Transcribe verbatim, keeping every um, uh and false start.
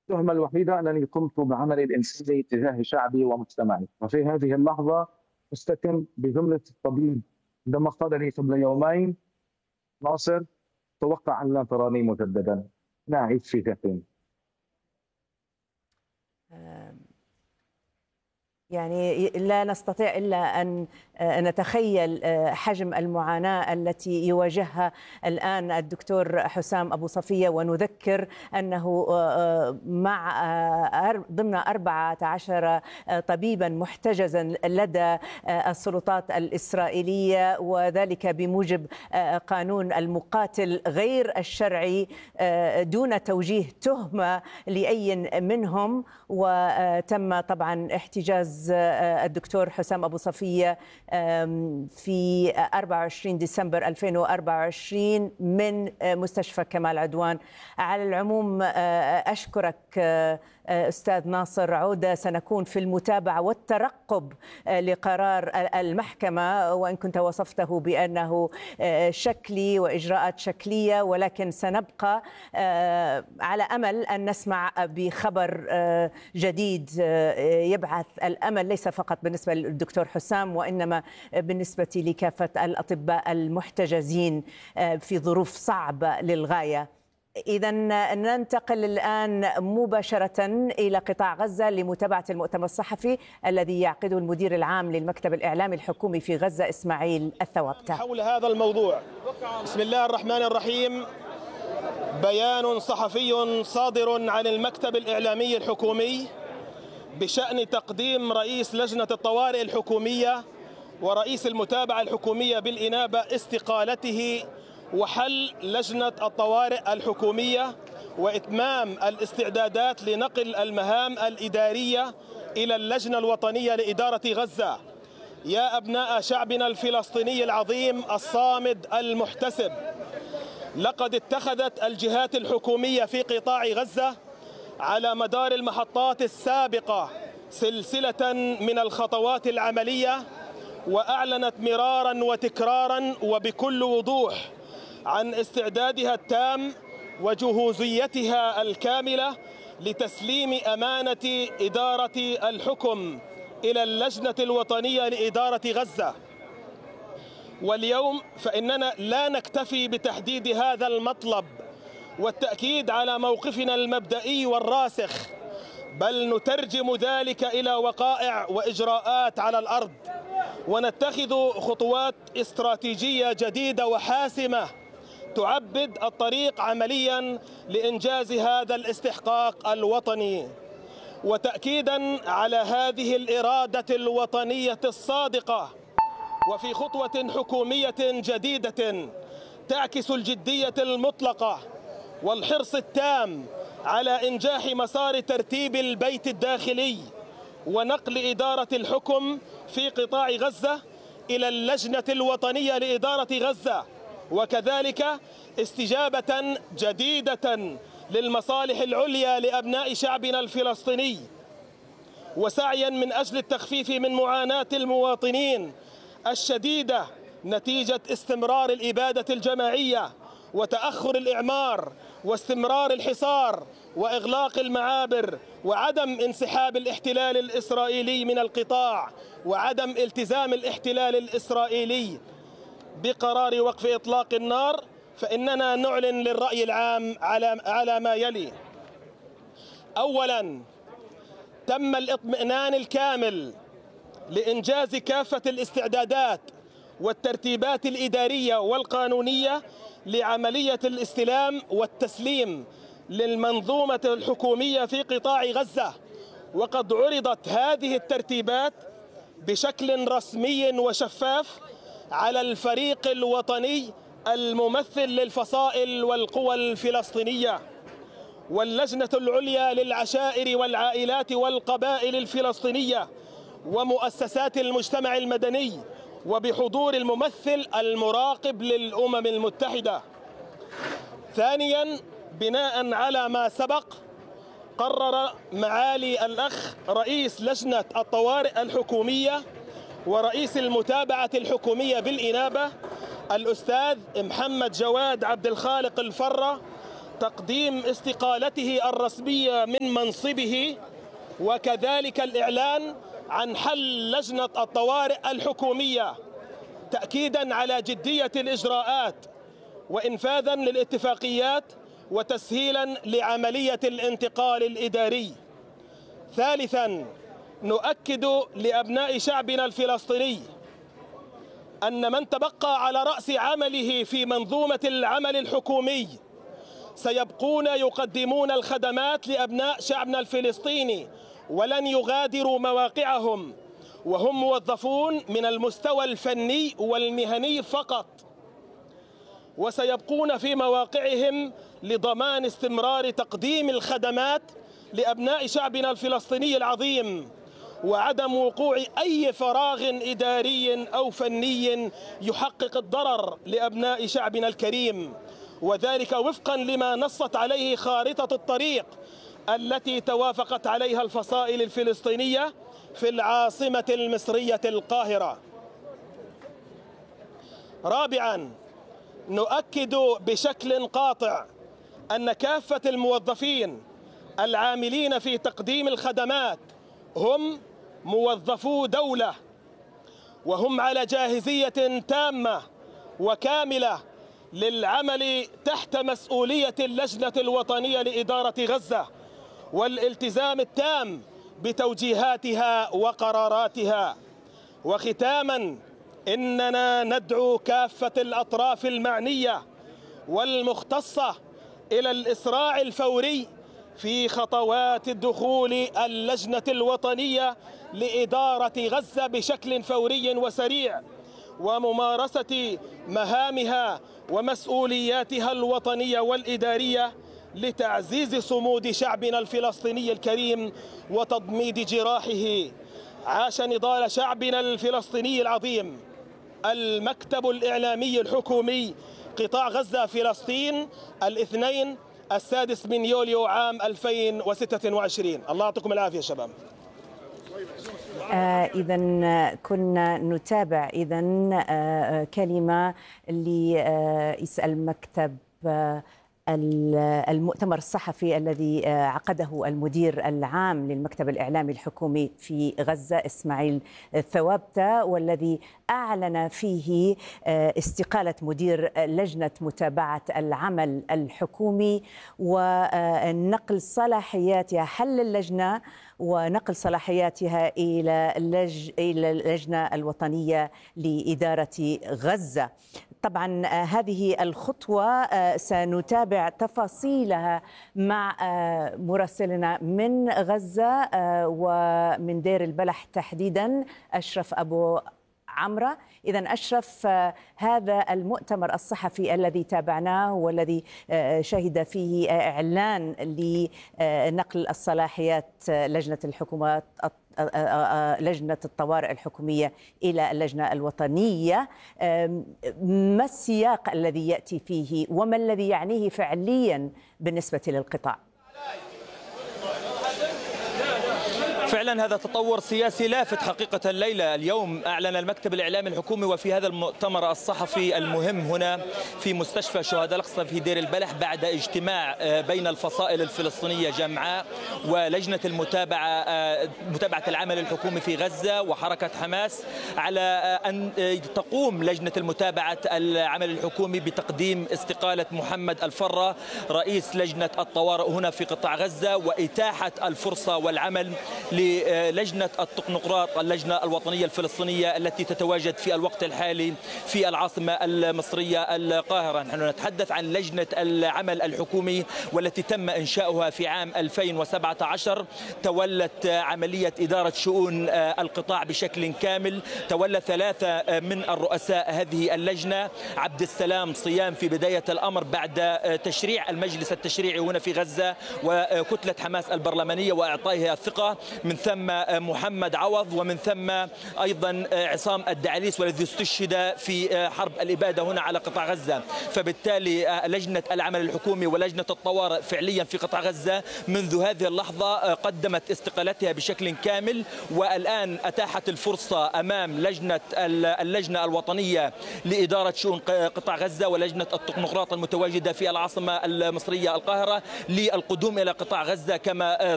التهمة الوحيدة أنني قمت بعمل إنساني تجاه شعبي ومجتمعي، وفي هذه اللحظة أستتم بجملة الطبيب عندما قال لي قبل يومين: ناصر، توقع أن لا تراني مجددا، أنا أعيش في جحيم. يعني لا نستطيع إلا أن نتخيل حجم المعاناة التي يواجهها الآن الدكتور حسام أبو صفية، ونذكر أنه مع ضمن أربعة عشر طبيبا محتجزا لدى السلطات الإسرائيلية، وذلك بموجب قانون المقاتل غير الشرعي دون توجيه تهمة لأي منهم. وتم طبعا احتجاز الدكتور حسام أبو صفية في أربعة وعشرين ديسمبر ألفين وأربعة وعشرين من مستشفى كمال عدوان. على العموم أشكرك أستاذ ناصر عودة، سنكون في المتابعة والترقب لقرار المحكمة، وإن كنت وصفته بأنه شكلي وإجراءات شكلية، ولكن سنبقى على أمل أن نسمع بخبر جديد يبعث الأمل، ليس فقط بالنسبة للدكتور حسام وإنما بالنسبة لكافة الأطباء المحتجزين في ظروف صعبة للغاية. إذا ننتقل الآن مباشرة إلى قطاع غزة لمتابعة المؤتمر الصحفي الذي يعقده المدير العام للمكتب الإعلامي الحكومي في غزة إسماعيل الثوابتة. حول هذا الموضوع، بسم الله الرحمن الرحيم. بيان صحفي صادر عن المكتب الإعلامي الحكومي بشأن تقديم رئيس لجنة الطوارئ الحكومية ورئيس المتابعة الحكومية بالإنابة استقالته وحل لجنة الطوارئ الحكومية وإتمام الاستعدادات لنقل المهام الإدارية إلى اللجنة الوطنية لإدارة غزة. يا أبناء شعبنا الفلسطيني العظيم الصامد المحتسب، لقد اتخذت الجهات الحكومية في قطاع غزة على مدار المحطات السابقة سلسلة من الخطوات العملية، وأعلنت مرارا وتكرارا وبكل وضوح عن استعدادها التام وجهوزيتها الكاملة لتسليم أمانة إدارة الحكم إلى اللجنة الوطنية لإدارة غزة. واليوم فإننا لا نكتفي بتحديد هذا المطلب والتأكيد على موقفنا المبدئي والراسخ، بل نترجم ذلك إلى وقائع وإجراءات على الأرض، ونتخذ خطوات استراتيجية جديدة وحاسمة تعبد الطريق عمليا لإنجاز هذا الاستحقاق الوطني. وتأكيدا على هذه الإرادة الوطنية الصادقة، وفي خطوة حكومية جديدة تعكس الجدية المطلقة والحرص التام على إنجاح مسار ترتيب البيت الداخلي ونقل إدارة الحكم في قطاع غزة إلى اللجنة الوطنية لإدارة غزة، وكذلك استجابة جديدة للمصالح العليا لأبناء شعبنا الفلسطيني، وسعيا من أجل التخفيف من معاناة المواطنين الشديدة نتيجة استمرار الإبادة الجماعية وتأخر الإعمار واستمرار الحصار وإغلاق المعابر وعدم انسحاب الاحتلال الإسرائيلي من القطاع وعدم التزام الاحتلال الإسرائيلي بقرار وقف إطلاق النار. فإننا نعلن للرأي العام على على ما يلي: أولاً، تم الاطمئنان الكامل لإنجاز كافة الاستعدادات والترتيبات الإدارية والقانونية لعملية الاستلام والتسليم للمنظومة الحكومية في قطاع غزة، وقد عرضت هذه الترتيبات بشكل رسمي وشفاف على الفريق الوطني الممثل للفصائل والقوى الفلسطينية واللجنة العليا للعشائر والعائلات والقبائل الفلسطينية ومؤسسات المجتمع المدني، وبحضور الممثل المراقب للأمم المتحدة. ثانياً، بناء على ما سبق، قرر معالي الأخ رئيس لجنة الطوارئ الحكومية ورئيس المتابعة الحكومية بالإنابة الأستاذ محمد جواد عبد الخالق الفرة تقديم استقالته الرسمية من منصبه، وكذلك الإعلان عن حل لجنة الطوارئ الحكومية تأكيدا على جدية الإجراءات وإنفاذا للاتفاقيات وتسهيلا لعملية الانتقال الإداري. ثالثا، نؤكد لأبناء شعبنا الفلسطيني أن من تبقى على رأس عمله في منظومة العمل الحكومي سيبقون يقدمون الخدمات لأبناء شعبنا الفلسطيني ولن يغادروا مواقعهم، وهم موظفون من المستوى الفني والمهني فقط، وسيبقون في مواقعهم لضمان استمرار تقديم الخدمات لأبناء شعبنا الفلسطيني العظيم، وعدم وقوع أي فراغ إداري أو فني يحقق الضرر لأبناء شعبنا الكريم، وذلك وفقا لما نصت عليه خارطة الطريق التي توافقت عليها الفصائل الفلسطينية في العاصمة المصرية القاهرة. رابعا، نؤكد بشكل قاطع أن كافة الموظفين العاملين في تقديم الخدمات هم موظفو دولة، وهم على جاهزية تامة وكاملة للعمل تحت مسؤولية اللجنة الوطنية لإدارة غزة والالتزام التام بتوجيهاتها وقراراتها. وختاما، إننا ندعو كافة الأطراف المعنية والمختصة إلى الإسراع الفوري في خطوات الدخول اللجنة الوطنية لإدارة غزة بشكل فوري وسريع، وممارسة مهامها ومسؤولياتها الوطنية والإدارية لتعزيز صمود شعبنا الفلسطيني الكريم وتضميد جراحه. عاش نضال شعبنا الفلسطيني العظيم. المكتب الإعلامي الحكومي قطاع غزة فلسطين، الاثنين السادس من يوليو عام ألفين وستة وعشرين. الله يعطيكم العافية شباب. آه إذا كنا نتابع إذا آه كلمة لرئيس المكتب آه المؤتمر الصحفي الذي عقده المدير العام للمكتب الإعلامي الحكومي في غزة إسماعيل ثوابتة، والذي أعلن فيه استقالة مدير لجنة متابعة العمل الحكومي ونقل صلاحياتها، حل اللجنة ونقل صلاحياتها إلى اللج... إلى اللجنة الوطنية لإدارة غزة. طبعا هذه الخطوة سنتابع تفاصيلها مع مراسلنا من غزة ومن دير البلح تحديدا أشرف أبو عمرة. إذا أشرف، هذا المؤتمر الصحفي الذي تابعناه والذي شهد فيه إعلان لنقل الصلاحيات لجنة الحكومات لجنة الطوارئ الحكومية إلى اللجنة الوطنية، ما السياق الذي يأتي فيه وما الذي يعنيه فعليا بالنسبة للقطاع؟ فعلا هذا تطور سياسي لافت حقيقة. الليلة اليوم أعلن المكتب الإعلامي الحكومي وفي هذا المؤتمر الصحفي المهم هنا في مستشفى شهداء الأقصى في دير البلح بعد اجتماع بين الفصائل الفلسطينية جمعاء ولجنة المتابعة متابعة العمل الحكومي في غزة وحركة حماس على أن تقوم لجنة المتابعة العمل الحكومي بتقديم استقالة محمد الفرة رئيس لجنة الطوارئ هنا في قطاع غزة، وإتاحة الفرصة والعمل للجنة التكنوقراط اللجنة الوطنية الفلسطينية التي تتواجد في الوقت الحالي في العاصمة المصرية القاهرة. نحن نتحدث عن لجنة العمل الحكومي والتي تم إنشاؤها في عام ألفين وسبعة عشر، تولت عملية إدارة شؤون القطاع بشكل كامل. تولى ثلاثة من الرؤساء هذه اللجنة، عبد السلام صيام في بداية الأمر بعد تشريع المجلس التشريعي هنا في غزة وكتلة حماس البرلمانية وإعطائها الثقة، من ثم محمد عوض، ومن ثم أيضا عصام الدعاليس والذي استشهد في حرب الإبادة هنا على قطاع غزة. فبالتالي لجنة العمل الحكومي ولجنة الطوارئ فعليا في قطاع غزة منذ هذه اللحظة قدمت استقالتها بشكل كامل، والآن أتاحت الفرصة أمام لجنة اللجنة الوطنية لإدارة شؤون قطاع غزة ولجنة التكنوقراط المتواجدة في العاصمة المصرية القاهرة للقدوم إلى قطاع غزة كما